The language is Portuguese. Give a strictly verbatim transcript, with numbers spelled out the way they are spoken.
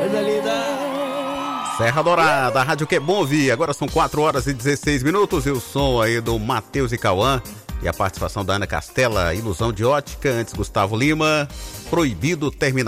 Coisa linda. Serra Dourada, a rádio que é bom ouvir. Agora são quatro horas e dezesseis minutos e o som aí do Matheus e Cauã e a participação da Ana Castela, Ilusão de Ótica. Antes, Gustavo Lima, Proibido Terminar.